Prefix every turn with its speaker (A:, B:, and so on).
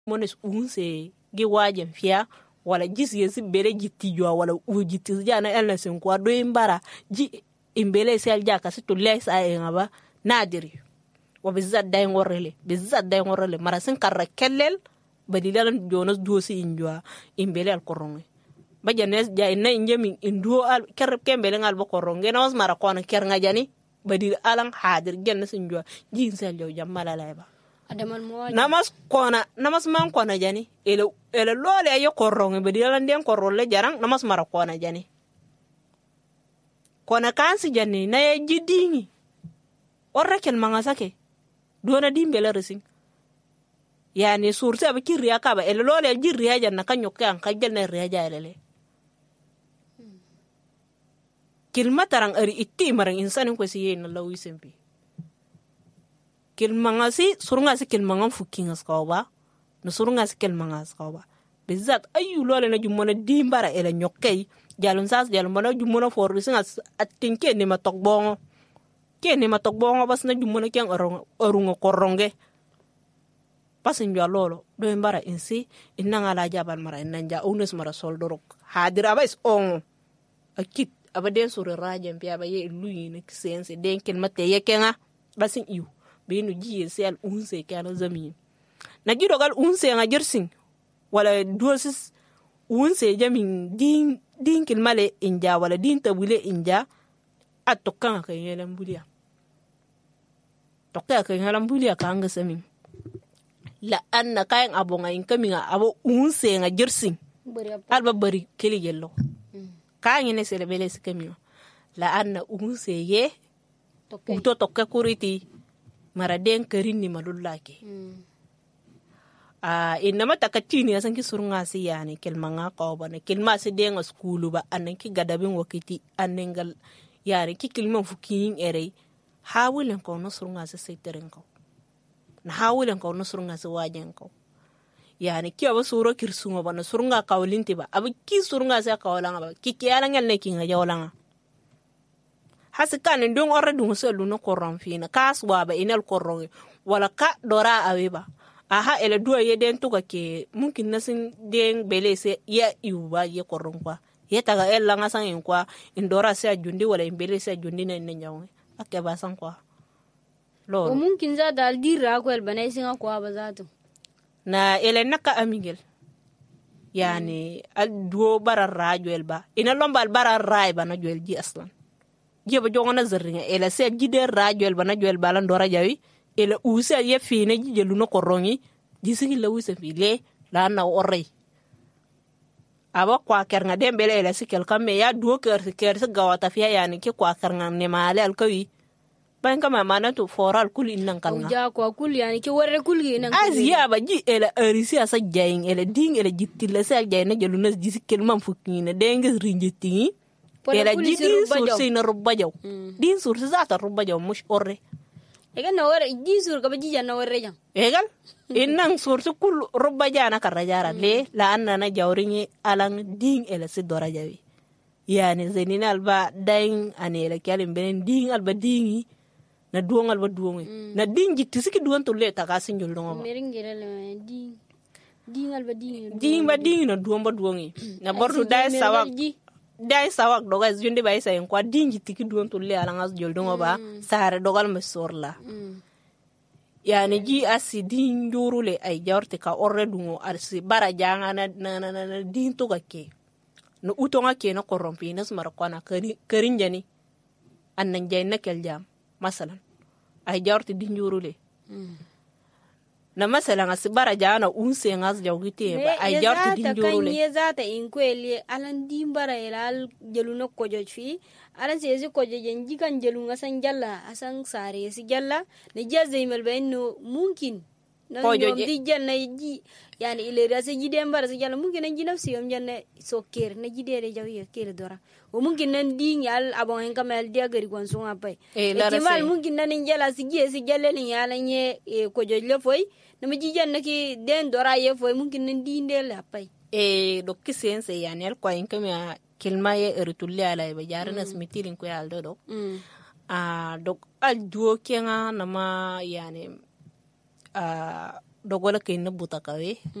A: mones unse gi wajen fiya wala jis yesi bere jitti jwa wala u jitti jana elna sen kwa do imbara ji imbele sel jaka situ lesa e ngaba nadiri wa bizat day ngorrele mara sen karra kellel badilan jonas dosi injwa imbele al koronge ba janes jay na injemi indu al kerb kembele ngal ba koronge na was mara kona ker ngajani badil alang hadir genna sinjwa jin sel jaw jamala layba
B: adaman mo
A: namas man kona jani ele lole ay koronge badilan den korolle jarang namas mara kona jani kona kansi jani na ye jidingi orraken mangasake dona dimbele resing yani surse ba kirriya ka ba ele lole jirriya janna kanyokke an kajel na riya jalele kilma tarang ari itti marang insanin ko siye na lawi sempi kilmangasi surungasi kilmangan fukingas kawba no surungasi kilmangas kawba bizat ayu lole na jumona dimbara ele nyokkei jalun sas jalun bana jumona forrisingas attinke ni matokbongo kene matokbongo bas na jumona ken arungo koronge pasin jwa lolo do mbara insi inanga la jabal mara inanja unes mara soldorok hadira bais on akit abaden sura rajem pia baye luyi na kisense denken mate yekenga basin iu binu jiye sel unse kana zami na gido gal unse nga jersin wala dosis unse jamin din kilmale inja wala din tabule inja atokka ka yelan bulia tokka ka yelan bulia ka anga sami la anna kayan abonga inkaminga abo unse nga jersin alba bari kili yello kayan ne sele bele sikamio la anna unse ye uto tokka kuriti mara den karinni malullake inama takatini asan ki surunga si yani kelmanga qawba ne kelma si den skulu ba anan ki gadabin wakiti anengal yari ki kelma fukin ere hawulen ko no surunga si seiteren ko na hawulen ko no surunga si wajen ko yani ki aba suro kirsunga ba no surunga kawlinti ba abi ki surunga si kawlanga ba ki kiyalangal ne ki nga jawlanga hasikan ndung orre dung selu no koron fina kaswa ba inel koron wala ka dora aweba aha ele duwa ye den tuka ke mungkin nasin den belese ya iuba ye koron kwa ye taga ella ngasan en kwa indora se ajundi wala imbelese ajundi na nyawe ake basan kwa lo
B: o mungkin za dal dira ko el banay singa kwa bazatu
A: na ele naka amigel yani al duo bara rajo elba ina lombal bara raiba na joel ji aslan jeba jongona zerringa ela se jide rajoel bana joel balan dora jawi ela usa ye fine jelu no korongi disigi la usa file la na orre aba kwa kernga dembele ela sikel kamme ya duo ker se gawata fiya yani ke kwa kernga ne male alkawi ban kama mana to foral kul innan kalnga
B: ja kwa kul yani ke warre kul innan
A: aziya ba ji ela arisi asa jayin ela ding ela jittilla sa jayna jelu na disikkel man fukina denga rinjiti ela jidi sursi na rubajaw din sursi zata rubajaw mush orre
B: egal na warre di sur ka baji janna warre jam
A: egal innan sursi kul rubajana karajara le la anna na jawringi alang ding ela sidora jawi yani zenina alba dain anela kalim benen ding alba dingi na duong alba duongi na ding jitti siki duon to le takasin jol dongo ba
B: meringere le ding alba
A: ding ba ding na duon ba duongi na bordu dai sawak doga jonde bay sayen kwa dingi tiki duon to le ala ngas jol dongo ba sare dogal me sorla yani ji asidin jurule ay jawrte ka orre dungo arsi bara janga na din to gake no utonga ke na korompi nas mar kwana karin jani annan jay na kel jam masalan ay jawrte din jurule na masalan asibara jana unse ngas jawgite ba ay jawrte din jurule
B: ye zata in kweli alan dimbara elal jeluna kojo fi alan sezi kojo jenji kan jelunga san jalla asan sare si jalla ne jazze mel bayno mungkin kojo di janna ji yani ile rase ji dembara si jalla mungkin en jinafsi yom janna sokker ne ji dere jawi kele dora o mungkin nan ding yal abon en kamel dia gari kon sunga pay e timal mungkin nan jalla si jalle ni yala nye kojo le foy nama jijan naki den dora ye foy mungkin nan dinde la pay
A: do kisense yani al ko en kamya kilma ye eritulle ala be jarana smitirin ko yaldo do do al duo kenga nama yani dogola kai na buta kawe